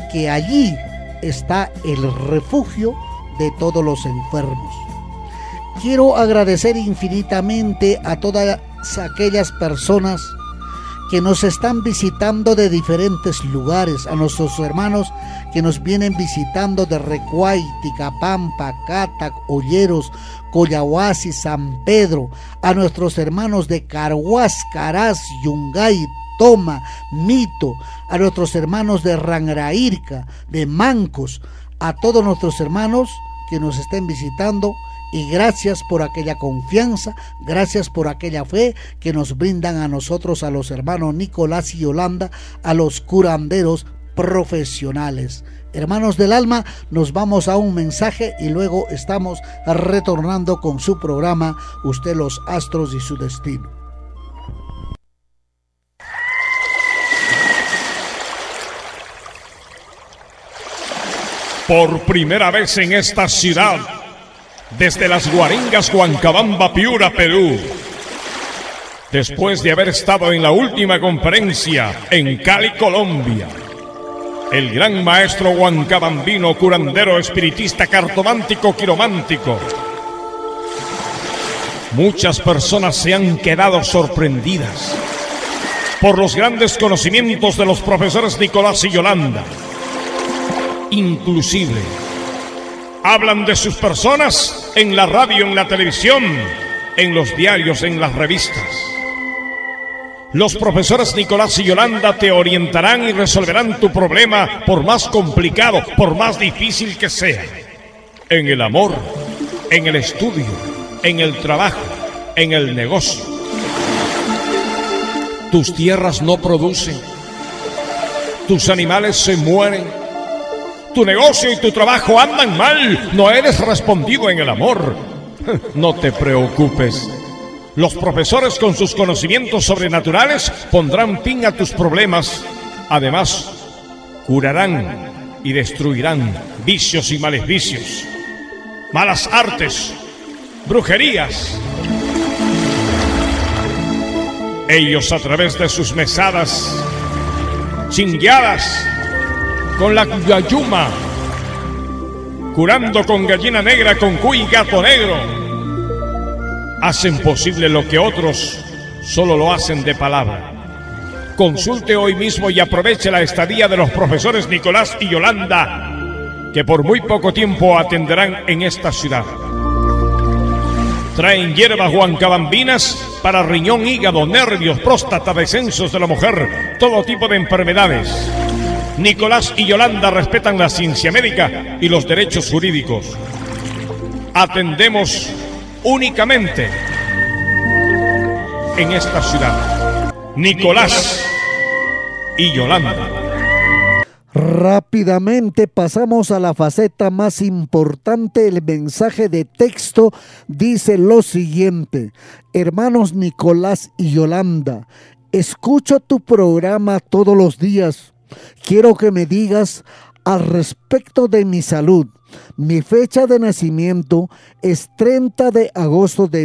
que allí está el refugio de todos los enfermos. Quiero agradecer infinitamente a todas aquellas personas que nos están visitando de diferentes lugares, a nuestros hermanos que nos vienen visitando de Recuay, Ticapampa, Catac, Olleros, Coyahuasi, San Pedro, a nuestros hermanos de Carhuaz, Caraz, Yungay, Toma, Mito, a nuestros hermanos de Rangrairca, de Mancos, a todos nuestros hermanos que nos estén visitando. Y gracias por aquella confianza, gracias por aquella fe que nos brindan a nosotros, a los hermanos Nicolás y Yolanda, a los curanderos profesionales. Hermanos del alma, nos vamos a un mensaje y luego estamos retornando con su programa Usted, los astros y su destino. Por primera vez en esta ciudad, desde las Guaringas, Huancabamba, Piura, Perú, después de haber estado en la última conferencia en Cali, Colombia, el gran maestro huancabambino, curandero, espiritista, cartomántico, quiromántico. Muchas personas se han quedado sorprendidas por los grandes conocimientos de los profesores Nicolás y Yolanda. Inclusive hablan de sus personas en la radio, en la televisión, en los diarios, en las revistas. Los profesores Nicolás y Yolanda te orientarán y resolverán tu problema, por más complicado, por más difícil que sea. En el amor, en el estudio, en el trabajo, en el negocio. Tus tierras no producen, tus animales se mueren, tu negocio y tu trabajo andan mal, no eres respondido en el amor. No te preocupes. Los profesores, con sus conocimientos sobrenaturales, pondrán fin a tus problemas. Además, curarán y destruirán vicios y maleficios, malas artes, brujerías. Ellos, a través de sus mesadas, chingueadas, con la yayuma, curando con gallina negra, con cuy y gato negro, hacen posible lo que otros solo lo hacen de palabra. Consulte hoy mismo y aproveche la estadía de los profesores Nicolás y Yolanda, que por muy poco tiempo atenderán en esta ciudad. Traen hierbas huancabambinas para riñón, hígado, nervios, próstata, descensos de la mujer, todo tipo de enfermedades. Nicolás y Yolanda respetan la ciencia médica y los derechos jurídicos. Atendemos únicamente en esta ciudad. Nicolás y Yolanda. Rápidamente pasamos a la faceta más importante. El mensaje de texto dice lo siguiente: hermanos Nicolás y Yolanda, escucho tu programa todos los días. Quiero que me digas al respecto de mi salud. Mi fecha de nacimiento es 30 de agosto de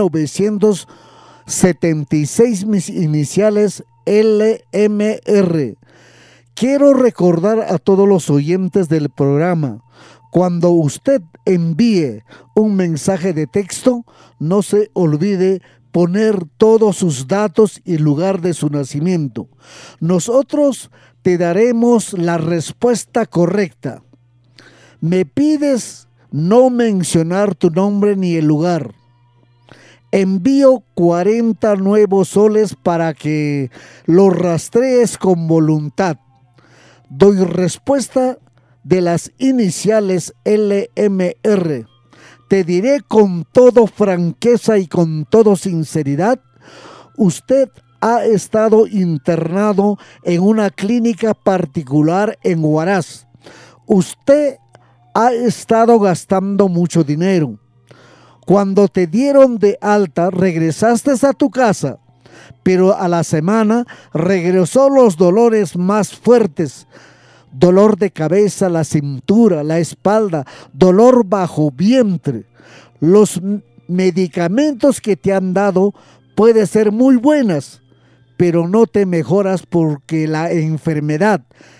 1976, mis iniciales LMR. Quiero recordar a todos los oyentes del programa, cuando usted envíe un mensaje de texto, no se olvide poner todos sus datos y lugar de su nacimiento. Nosotros te daremos la respuesta correcta. Me pides no mencionar tu nombre ni el lugar. Envío 40 nuevos soles para que lo rastrees con voluntad. Doy respuesta de las iniciales LMR. Te diré con toda franqueza y con toda sinceridad, usted ha estado internado en una clínica particular en Huaraz. Usted ha estado gastando mucho dinero. Cuando te dieron de alta, regresaste a tu casa, pero a la semana regresó los dolores más fuertes. Dolor de cabeza, la cintura, la espalda, dolor bajo vientre. Los medicamentos que te han dado pueden ser muy buenas, pero no te mejoras porque la enfermedad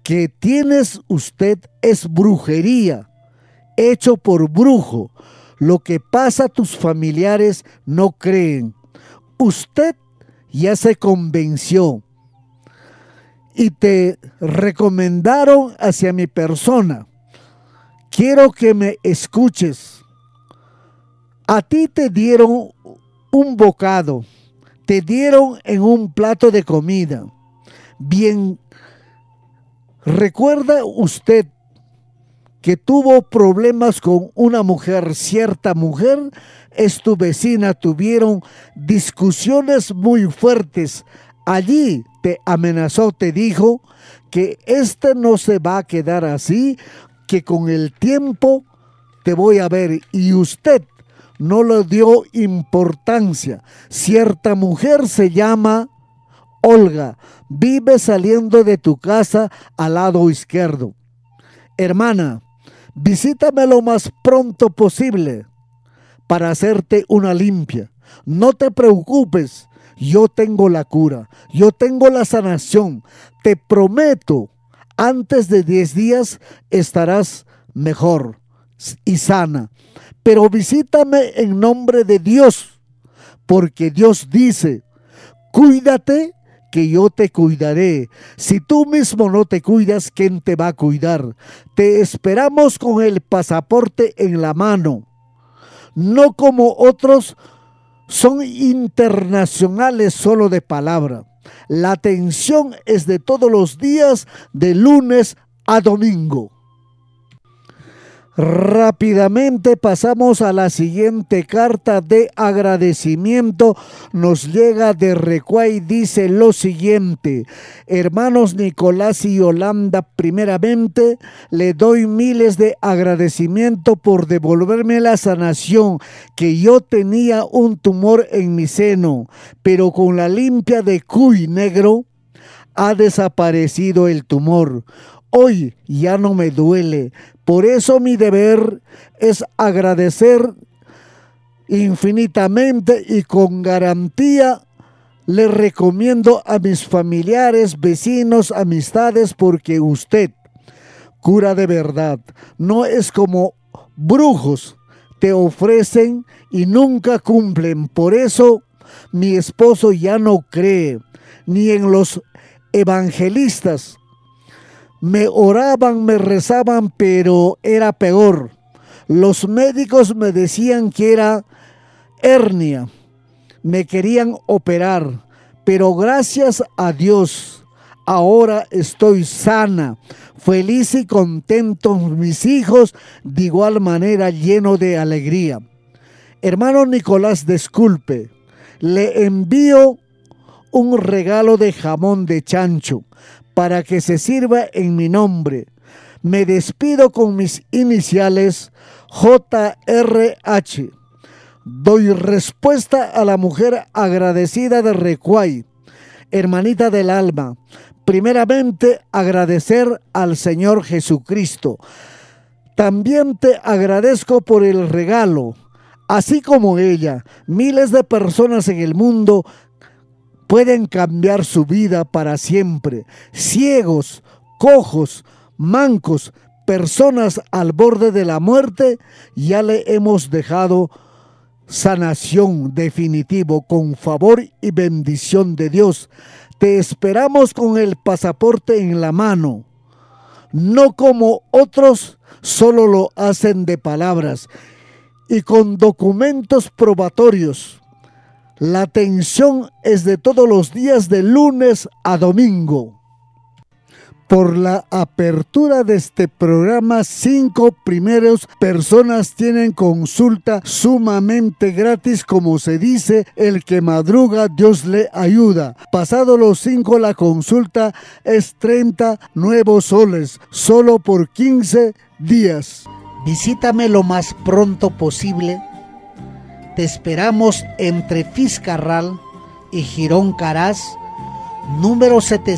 que tienes usted es brujería, hecho por brujo. Lo que pasa, tus familiares no creen. Usted ya se convenció y te recomendaron hacia mi persona. Quiero que me escuches. A ti te dieron un bocado, te dieron en un plato de comida. Bien, ¿recuerda usted que tuvo problemas con una mujer? Cierta mujer es tu vecina, tuvieron discusiones muy fuertes. Allí te amenazó, te dijo que no se va a quedar así, que con el tiempo te voy a ver, y usted no le dio importancia. Cierta mujer se llama Olga, vive saliendo de tu casa al lado izquierdo. Hermana, visítame lo más pronto posible para hacerte una limpia. No te preocupes, yo tengo la cura, yo tengo la sanación. Te prometo, antes de 10 días estarás mejor y sana. Pero visítame en nombre de Dios, porque Dios dice, cuídate que yo te cuidaré. Si tú mismo no te cuidas, ¿quién te va a cuidar? Te esperamos con el pasaporte en la mano. No como otros, son internacionales solo de palabra. La atención es de todos los días, de lunes a domingo. Rápidamente pasamos a la siguiente carta de agradecimiento. Nos llega de Recuay, dice lo siguiente: hermanos Nicolás y Yolanda, primeramente le doy miles de agradecimiento por devolverme la sanación, que yo tenía un tumor en mi seno, pero con la limpia de cuy negro ha desaparecido el tumor. Hoy ya no me duele. Por eso mi deber es agradecer infinitamente y con garantía. Le recomiendo a mis familiares, vecinos, amistades, porque usted cura de verdad. No es como brujos, te ofrecen y nunca cumplen. Por eso mi esposo ya no cree ni en los evangelistas. Me oraban, me rezaban, pero era peor. Los médicos me decían que era hernia. Me querían operar, pero gracias a Dios, ahora estoy sana, feliz y contento. Mis hijos de igual manera, lleno de alegría. Hermano Nicolás, disculpe, le envío un regalo de jamón de chancho para que se sirva en mi nombre. Me despido con mis iniciales JRH. Doy respuesta a la mujer agradecida de Recuay. Hermanita del alma, primeramente agradecer al Señor Jesucristo. También te agradezco por el regalo. Así como ella, miles de personas en el mundo pueden cambiar su vida para siempre. Ciegos, cojos, mancos, personas al borde de la muerte, ya le hemos dejado sanación definitivo con favor y bendición de Dios. Te esperamos con el pasaporte en la mano, no como otros solo lo hacen de palabras, y con documentos probatorios. La atención es de todos los días, de lunes a domingo. Por la apertura de este programa, 5 primeros personas tienen consulta sumamente gratis. Como se dice, el que madruga, Dios le ayuda. Pasado los 5, la consulta es 30 nuevos soles, solo por 15 días. Visítame lo más pronto posible. Te esperamos entre Fiscarral y Girón Caraz, número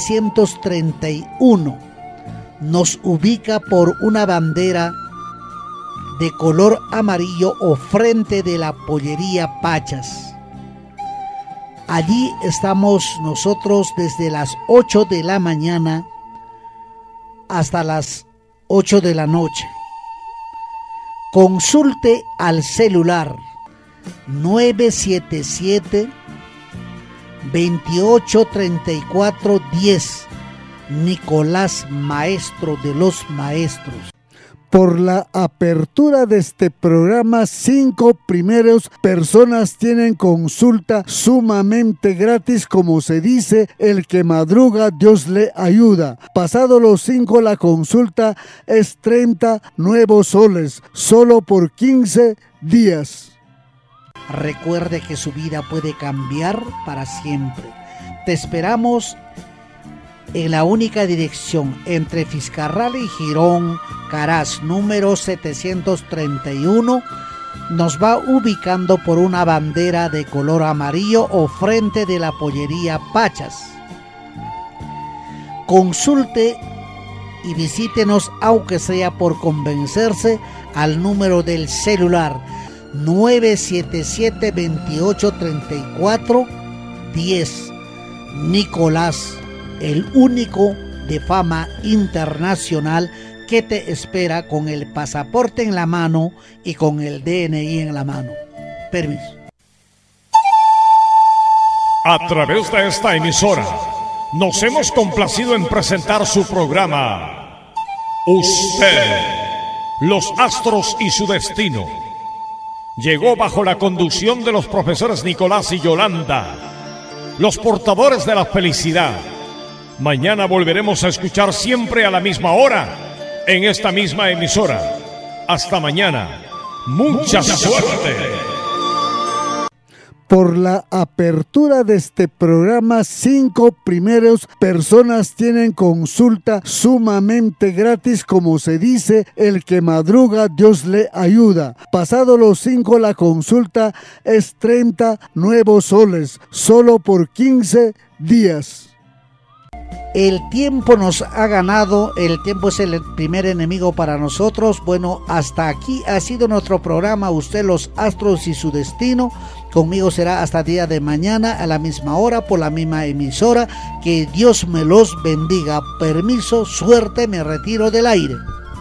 731. Nos ubica por una bandera de color amarillo o frente de la pollería Pachas. Allí estamos nosotros desde las 8 de la mañana hasta las 8 de la noche. Consulte al celular 977 283410. Nicolás, maestro de los maestros. Por la apertura de este programa, 5 primeros personas tienen consulta sumamente gratis. Como se dice, el que madruga, Dios le ayuda. Pasado los 5, la consulta es 30 nuevos soles, solo por 15 días. Recuerde que su vida puede cambiar para siempre. Te esperamos en la única dirección entre Fiscarral y Girón, Caraz, número 731. Nos va ubicando por una bandera de color amarillo o frente de la pollería Pachas. Consulte y visítenos, aunque sea por convencerse, al número del celular 977-2834-10. Nicolás, el único de fama internacional, que te espera con el pasaporte en la mano y con el DNI en la mano. Permiso. A través de esta emisora, nos hemos complacido en presentar su programa Usted, los astros y su destino. Llegó bajo la conducción de los profesores Nicolás y Yolanda, los portadores de la felicidad. Mañana volveremos a escuchar siempre a la misma hora en esta misma emisora. Hasta mañana. Mucha suerte. Por la apertura de este programa, 5 primeros personas tienen consulta sumamente gratis. Como se dice, el que madruga, Dios le ayuda. Pasado los 5, la consulta es 30 nuevos soles, solo por 15 días. El tiempo nos ha ganado, el tiempo es el primer enemigo para nosotros. Bueno, hasta aquí ha sido nuestro programa Usted, los astros y su destino. Conmigo será hasta el día de mañana a la misma hora por la misma emisora. Que Dios me los bendiga. Permiso, suerte, me retiro del aire.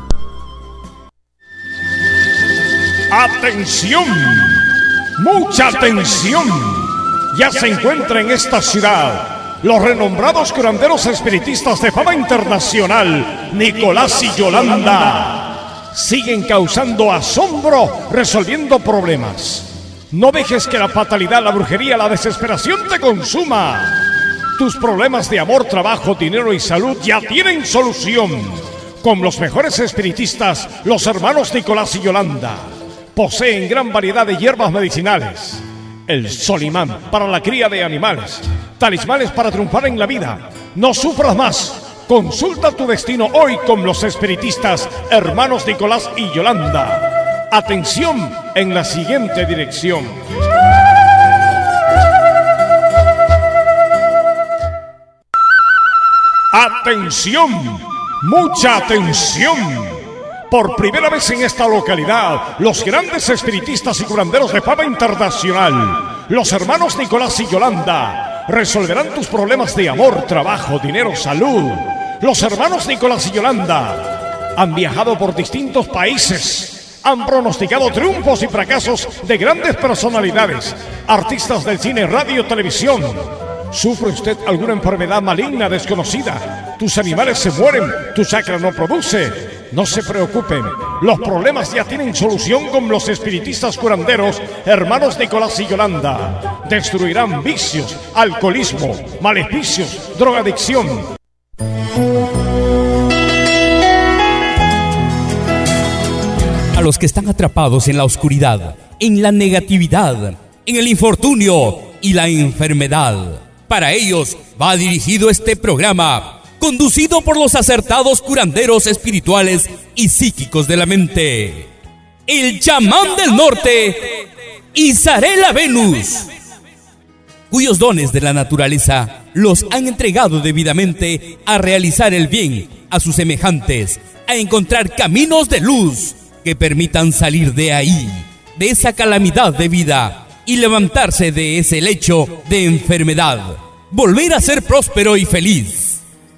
¡Atención! ¡Mucha atención! Ya se encuentra en esta ciudad los renombrados curanderos espiritistas de fama internacional, Nicolás y Yolanda. Siguen causando asombro, resolviendo problemas. No dejes que la fatalidad, la brujería, la desesperación te consuma. Tus problemas de amor, trabajo, dinero y salud ya tienen solución. Con los mejores espiritistas, los hermanos Nicolás y Yolanda. Poseen gran variedad de hierbas medicinales. El solimán para la cría de animales. Talismanes para triunfar en la vida. No sufras más. Consulta tu destino hoy con los espiritistas hermanos Nicolás y Yolanda. Atención en la siguiente dirección. ¡Atención! ¡Mucha atención! Por primera vez en esta localidad, los grandes espiritistas y curanderos de fama internacional, los hermanos Nicolás y Yolanda, resolverán tus problemas de amor, trabajo, dinero, salud. Los hermanos Nicolás y Yolanda han viajado por distintos países, han pronosticado triunfos y fracasos de grandes personalidades, artistas del cine, radio, televisión. ¿Sufre usted alguna enfermedad maligna desconocida? ¿Tus animales se mueren? ¿Tu chakra no produce? No se preocupen, los problemas ya tienen solución con los espiritistas curanderos hermanos Nicolás y Yolanda. Destruirán vicios, alcoholismo, maleficios, drogadicción. A los que están atrapados en la oscuridad, en la negatividad, en el infortunio y la enfermedad, para ellos va dirigido este programa, conducido por los acertados curanderos espirituales y psíquicos de la mente. El chamán del norte, Isarela Venus, cuyos dones de la naturaleza los han entregado debidamente a realizar el bien a sus semejantes, a encontrar caminos de luz que permitan salir de ahí, de esa calamidad de vida, y levantarse de ese lecho de enfermedad, volver a ser próspero y feliz.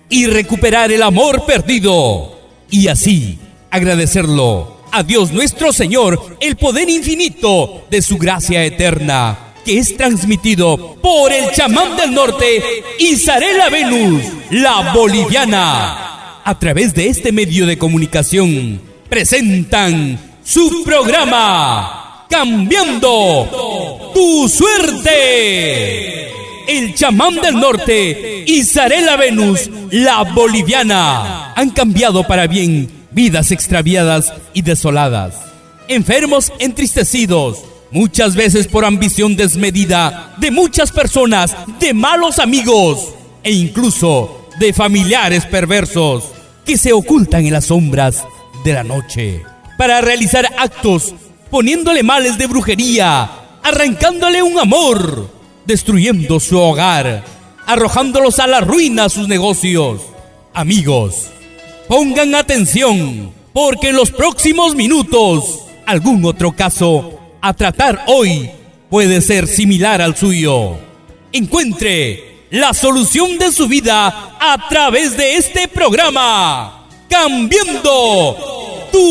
y recuperar el amor perdido. Y así agradecerlo a Dios nuestro Señor el poder infinito de su gracia eterna, que es transmitido por el chamán del norte, Isarela Venus, la boliviana. A través de este medio de comunicación presentan su programa Cambiando tu Suerte. El chamán del norte, Isarela Venus, la boliviana, han cambiado para bien vidas extraviadas y desoladas, enfermos, entristecidos, muchas veces por ambición desmedida de muchas personas, de malos amigos e incluso de familiares perversos que se ocultan en las sombras de la noche para realizar actos poniéndole males de brujería, arrancándole un amor, destruyendo su hogar, arrojándolos a la ruina sus negocios. Amigos, pongan atención, porque en los próximos minutos algún otro caso a tratar hoy puede ser similar al suyo. Encuentre la solución de su vida a través de este programa, Cambiando